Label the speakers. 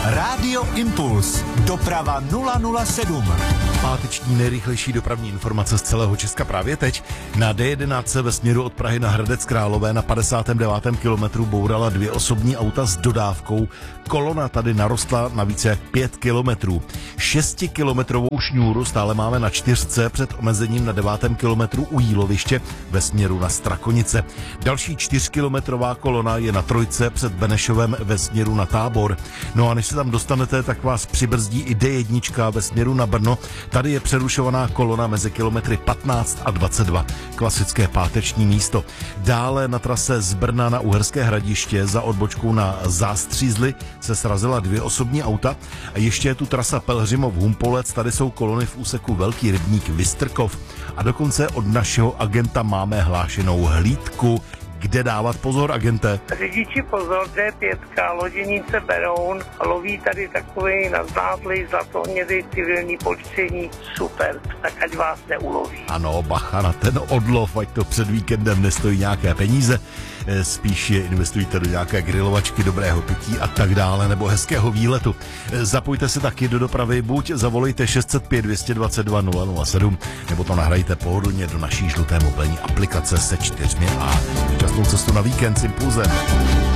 Speaker 1: Rádio Impuls. Doprava 007.
Speaker 2: Páteční nejrychlejší dopravní informace z celého Česka právě teď. Na D11 ve směru od Prahy na Hradec Králové na 59. kilometru bourala 2 osobní auta s dodávkou. Kolona tady narostla na více jak 5 kilometrů. 6-kilometrovou šňůru stále máme na 4 před omezením na 9. kilometru u Jíloviště ve směru na Strakonice. Další 4-kilometrová kolona je na 3 před Benešovem ve směru na Tábor. No a než se tam dostanete, tak vás přibrzdí i D1 ve směru na Brno. Tady je přerušovaná kolona mezi kilometry 15 a 22. Klasické páteční místo. Dále na trase z Brna na Uherské Hradiště za odbočkou na Zástřízli se srazila 2 osobní auta. A ještě je tu trasa Pelhřimov-Humpolec. Tady jsou kolony v úseku Velký Rybník Vystrkov. A dokonce od našeho agenta máme hlášenou hlídku. Kde dávat pozor, agente?
Speaker 3: Řidiči pozor, D5, loděnice Beroun, loví tady takový nazdávlý zlatohnědý civilní policejní, super, tak ať vás neuloví.
Speaker 2: Ano, bacha na ten odlov, ať to před víkendem nestojí nějaké peníze, spíš investujte do nějaké grilovačky, dobrého pití a tak dále, nebo hezkého výletu. Zapojte se taky do dopravy, buď zavolejte 605 222 007, nebo to nahrajte pohodlně do naší žluté mobilní aplikace se 4 a šťastnou cestu na víkend s Impulzem.